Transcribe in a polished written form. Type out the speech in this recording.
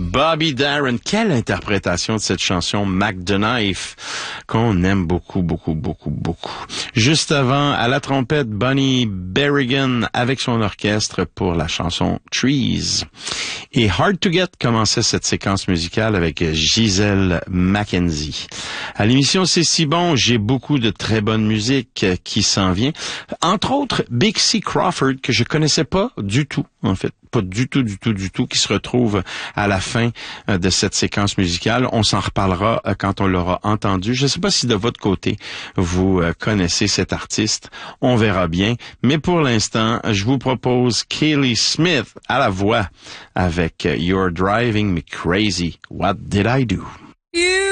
Bobby Darin. Quelle interprétation de cette chanson Mac the Knife qu'on aime beaucoup, beaucoup, beaucoup, beaucoup. Juste avant, à la trompette, Bonnie Berrigan avec son orchestre pour la chanson Trees. Et Hard to Get commençait cette séquence musicale avec Gisèle Mackenzie. À l'émission C'est si bon, j'ai beaucoup de très bonne musique qui s'en vient. Entre autres, Big C. Crawford, que je connaissais pas du tout, en fait. Pas du tout, qui se retrouve à la fin de cette séquence musicale. On s'en reparlera quand on l'aura entendu. Je ne sais pas si de votre côté, vous connaissez cet artiste. On verra bien. Mais pour l'instant, je vous propose Kaylee Smith à la voix avec You're Driving Me Crazy. What Did I Do?